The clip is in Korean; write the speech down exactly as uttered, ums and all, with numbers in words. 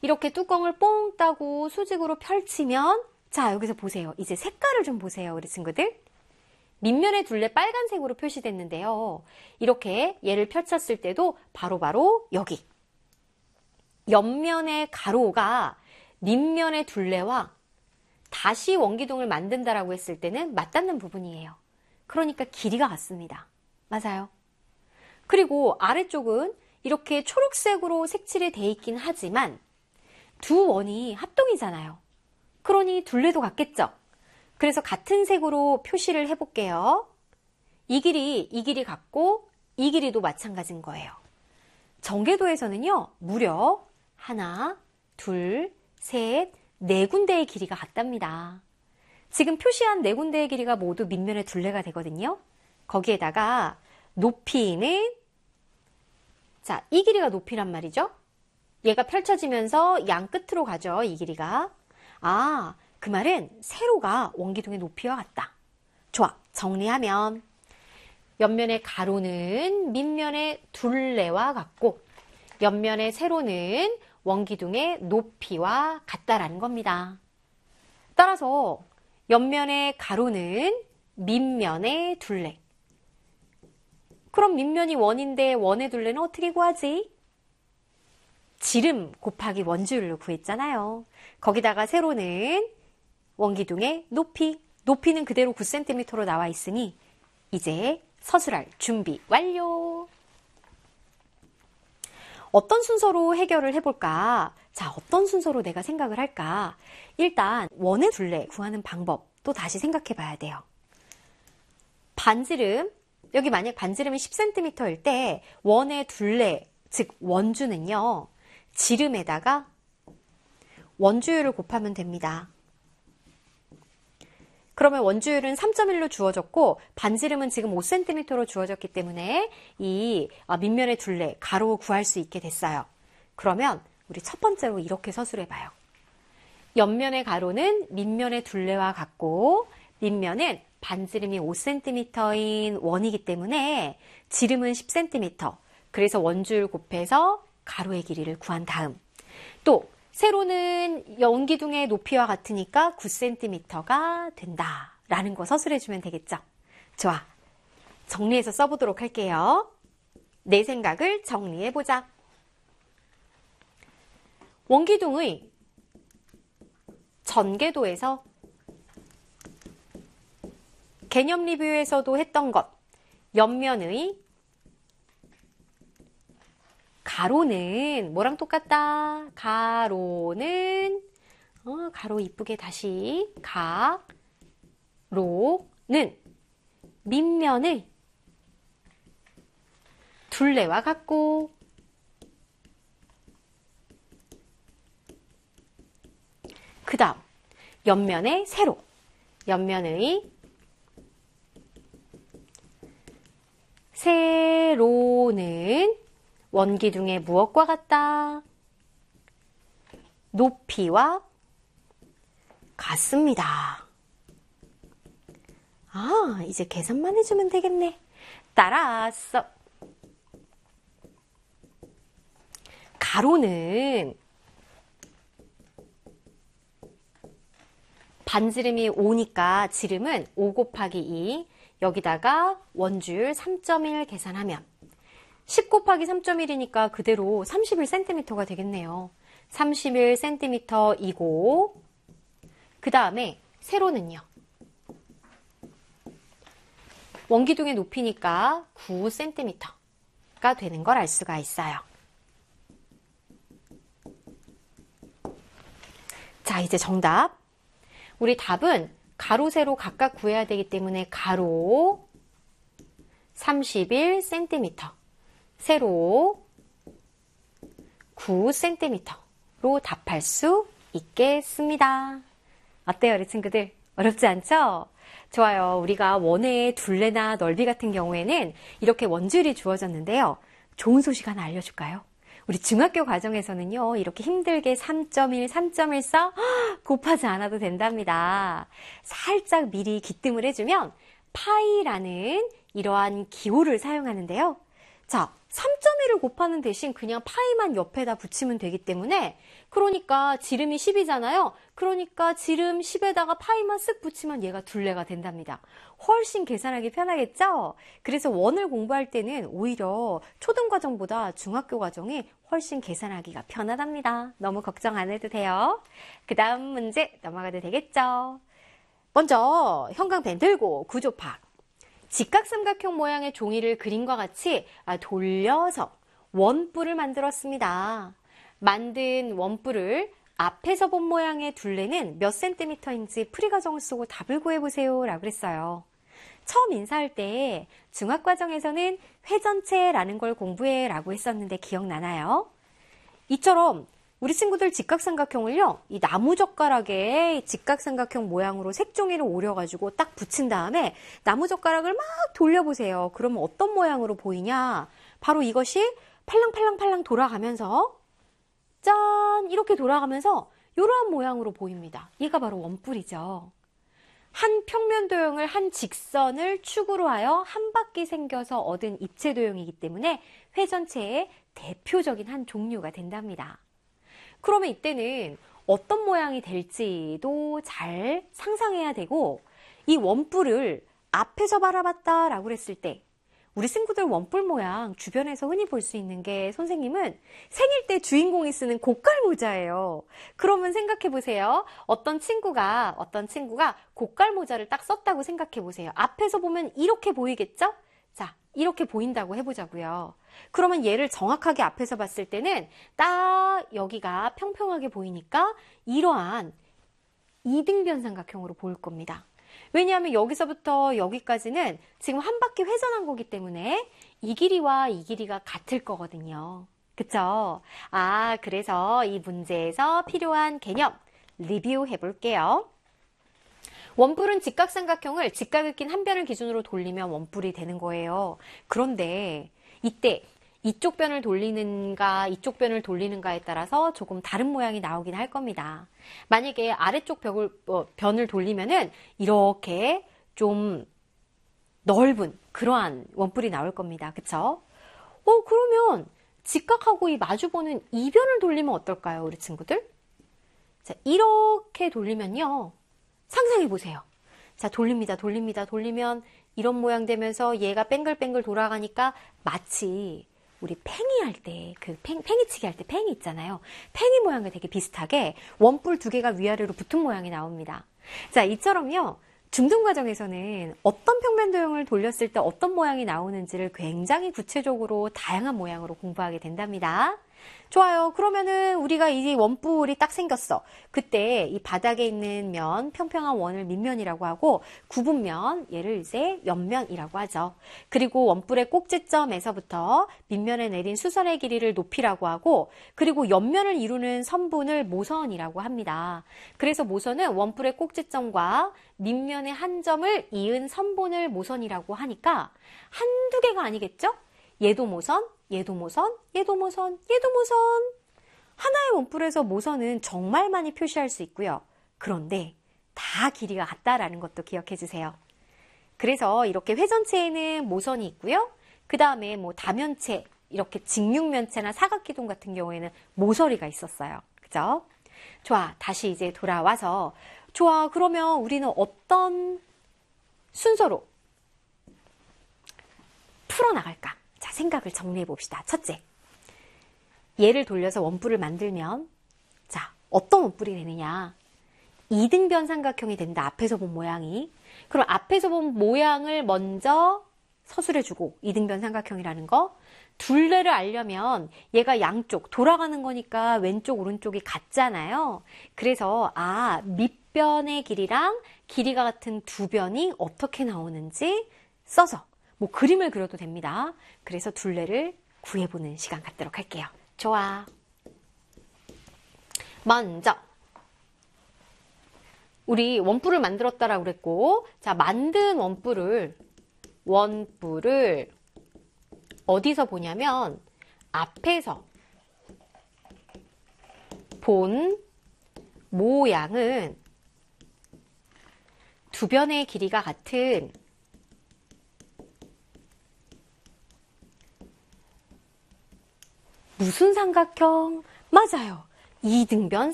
이렇게 뚜껑을 뽕 따고 수직으로 펼치면 자, 여기서 보세요. 이제 색깔을 좀 보세요, 우리 친구들. 밑면의 둘레 빨간색으로 표시됐는데요. 이렇게 얘를 펼쳤을 때도 바로바로 바로 여기. 옆면의 가로가 밑면의 둘레와 다시 원기둥을 만든다라고 했을 때는 맞닿는 부분이에요. 그러니까 길이가 같습니다. 맞아요. 그리고 아래쪽은 이렇게 초록색으로 색칠이 돼 있긴 하지만 두 원이 합동이잖아요. 그러니 둘레도 같겠죠? 그래서 같은 색으로 표시를 해볼게요. 이 길이, 이 길이 같고 이 길이도 마찬가지인 거예요. 정계도에서는요, 무려 하나, 둘, 셋, 네 군데의 길이가 같답니다. 지금 표시한 네 군데의 길이가 모두 밑면의 둘레가 되거든요. 거기에다가 높이는 자, 이 길이가 높이란 말이죠. 얘가 펼쳐지면서 양 끝으로 가죠, 이 길이가. 아, 그 말은 세로가 원기둥의 높이와 같다. 좋아, 정리하면 옆면의 가로는 밑면의 둘레와 같고 옆면의 세로는 원기둥의 높이와 같다라는 겁니다. 따라서 옆면의 가로는 밑면의 둘레. 그럼 밑면이 원인데 원의 둘레는 어떻게 구하지? 지름 곱하기 원주율로 구했잖아요. 거기다가 세로는 원기둥의 높이. 높이는 그대로 구 센티미터로 나와 있으니 이제 서술할 준비 완료. 어떤 순서로 해결을 해볼까? 자, 어떤 순서로 내가 생각을 할까? 일단 원의 둘레 구하는 방법도 다시 생각해 봐야 돼요. 반지름, 여기 만약 반지름이 십 센티미터일 때 원의 둘레, 즉 원주는요. 지름에다가 원주율을 곱하면 됩니다. 그러면 원주율은 삼 점 일로 주어졌고 반지름은 지금 오 센티미터로 주어졌기 때문에 이 밑면의 둘레, 가로 구할 수 있게 됐어요. 그러면 우리 첫 번째로 이렇게 서술해봐요. 옆면의 가로는 밑면의 둘레와 같고 밑면은 반지름이 오 센티미터인 원이기 때문에 지름은 십 센티미터. 그래서 원주율 곱해서 가로의 길이를 구한 다음 또 세로는 원기둥의 높이와 같으니까 구 센티미터가 된다라는 거 서술해주면 되겠죠. 좋아. 정리해서 써보도록 할게요. 내 생각을 정리해보자. 원기둥의 전개도에서 개념 리뷰에서도 했던 것, 옆면의 가로는 뭐랑 똑같다? 가로는 어, 가로 이쁘게 다시 가로는 밑면의 둘레와 같고 그 다음 옆면의 세로 옆면의 세로는 원기둥의 무엇과 같다? 높이와 같습니다. 아, 이제 계산만 해주면 되겠네. 따라서 가로는 반지름이 오니까 지름은 오 곱하기 이, 여기다가 원주율 삼 점 일 계산하면 십 곱하기 삼 점 일이니까 그대로 삼십일 센티미터가 되겠네요. 삼십일 센티미터이고 그 다음에 세로는요. 원기둥의 높이니까 구 센티미터가 되는 걸 알 수가 있어요. 자, 이제 정답. 우리 답은 가로, 세로 각각 구해야 되기 때문에 가로 삼십일 센티미터, 세로 구 센티미터로 답할 수 있겠습니다. 어때요, 우리 친구들? 어렵지 않죠? 좋아요. 우리가 원의 둘레나 넓이 같은 경우에는 이렇게 원주율이 주어졌는데요. 좋은 소식 하나 알려줄까요? 우리 중학교 과정에서는요, 이렇게 힘들게 삼 점 일, 삼 점 일사 곱하지 않아도 된답니다. 살짝 미리 기뜸을 해주면 파이라는 이러한 기호를 사용하는데요. 자, 삼 점 일을 곱하는 대신 그냥 파이만 옆에다 붙이면 되기 때문에 그러니까 지름이 십이잖아요. 그러니까 지름 십에다가 파이만 쓱 붙이면 얘가 둘레가 된답니다. 훨씬 계산하기 편하겠죠? 그래서 원을 공부할 때는 오히려 초등과정보다 중학교 과정이 훨씬 계산하기가 편하답니다. 너무 걱정 안 해도 돼요. 그 다음 문제 넘어가도 되겠죠? 먼저 형광펜 들고 구조 파악. 직각삼각형 모양의 종이를 그림과 같이 돌려서 원뿔을 만들었습니다. 만든 원뿔을 앞에서 본 모양의 둘레는 몇 센티미터인지 풀이과정을 쓰고 답을 구해보세요 라고 그랬어요. 처음 인사할 때 중학과정에서는 회전체라는 걸 공부해 라고 했었는데 기억나나요? 이처럼 우리 친구들 직각삼각형을요, 이 나무젓가락에 직각삼각형 모양으로 색종이를 오려가지고 딱 붙인 다음에 나무젓가락을 막 돌려보세요. 그러면 어떤 모양으로 보이냐? 바로 이것이 팔랑팔랑팔랑 돌아가면서 짠! 이렇게 돌아가면서 이러한 모양으로 보입니다. 얘가 바로 원뿔이죠. 한 평면 도형을 한 직선을 축으로 하여 한 바퀴 생겨서 얻은 입체 도형이기 때문에 회전체의 대표적인 한 종류가 된답니다. 그러면 이때는 어떤 모양이 될지도 잘 상상해야 되고, 이 원뿔을 앞에서 바라봤다라고 그랬을 때 우리 친구들 원뿔 모양 주변에서 흔히 볼 수 있는 게 선생님은 생일 때 주인공이 쓰는 고깔 모자예요. 그러면 생각해 보세요. 어떤 친구가 어떤 친구가 고깔 모자를 딱 썼다고 생각해 보세요. 앞에서 보면 이렇게 보이겠죠? 자, 이렇게 보인다고 해보자고요. 그러면 얘를 정확하게 앞에서 봤을 때는 딱 여기가 평평하게 보이니까 이러한 이등변 삼각형으로 보일 겁니다. 왜냐하면 여기서부터 여기까지는 지금 한 바퀴 회전한 거기 때문에 이 길이와 이 길이가 같을 거거든요. 그쵸? 아, 그래서 이 문제에서 필요한 개념 리뷰해 볼게요. 원뿔은 직각삼각형을 직각을 낀 한 변을 기준으로 돌리면 원뿔이 되는 거예요. 그런데 이때 이쪽 변을 돌리는가 이쪽 변을 돌리는가에 따라서 조금 다른 모양이 나오긴 할 겁니다. 만약에 아래쪽 벽을, 어, 변을 돌리면은 이렇게 좀 넓은 그러한 원뿔이 나올 겁니다. 그쵸? 어, 그러면 직각하고 이 마주보는 이 변을 돌리면 어떨까요, 우리 친구들? 자, 이렇게 돌리면요. 상상해 보세요. 자, 돌립니다. 돌립니다. 돌리면 이런 모양 되면서 얘가 뱅글뱅글 돌아가니까 마치 우리 팽이 할 때, 그 팽, 팽이치기 할 때 팽이 있잖아요. 팽이 모양과 되게 비슷하게 원뿔 두 개가 위아래로 붙은 모양이 나옵니다. 자, 이처럼요. 중등과정에서는 어떤 평면 도형을 돌렸을 때 어떤 모양이 나오는지를 굉장히 구체적으로 다양한 모양으로 공부하게 된답니다. 좋아요. 그러면은 우리가 이 원뿔이 딱 생겼어. 그때 이 바닥에 있는 면, 평평한 원을 밑면이라고 하고 굽은면, 얘를 이제 옆면이라고 하죠. 그리고 원뿔의 꼭지점에서부터 밑면에 내린 수선의 길이를 높이라고 하고, 그리고 옆면을 이루는 선분을 모선이라고 합니다. 그래서 모선은 원뿔의 꼭지점과 밑면의 한 점을 이은 선분을 모선이라고 하니까 한두 개가 아니겠죠? 얘도 모선, 얘도 모선, 얘도 모선, 얘도 모선. 하나의 원뿔에서 모선은 정말 많이 표시할 수 있고요. 그런데 다 길이가 같다라는 것도 기억해 주세요. 그래서 이렇게 회전체에는 모선이 있고요. 그 다음에 뭐 다면체, 이렇게 직육면체나 사각기둥 같은 경우에는 모서리가 있었어요. 그죠? 좋아, 다시 이제 돌아와서 좋아, 그러면 우리는 어떤 순서로 풀어나갈까? 자, 생각을 정리해 봅시다. 첫째, 얘를 돌려서 원뿔을 만들면 자, 어떤 원뿔이 되느냐? 이등변 삼각형이 된다. 앞에서 본 모양이. 그럼 앞에서 본 모양을 먼저 서술해주고 이등변 삼각형이라는 거. 둘레를 알려면 얘가 양쪽 돌아가는 거니까 왼쪽 오른쪽이 같잖아요. 그래서 아, 밑변의 길이랑 길이가 같은 두 변이 어떻게 나오는지 써서 뭐 그림을 그려도 됩니다. 그래서 둘레를 구해보는 시간 갖도록 할게요. 좋아. 먼저 우리 원뿔을 만들었다라고 그랬고, 자, 만든 원뿔을 원뿔을 어디서 보냐면 앞에서 본 모양은 두 변의 길이가 같은 무슨 삼각형? 맞아요. 이등변,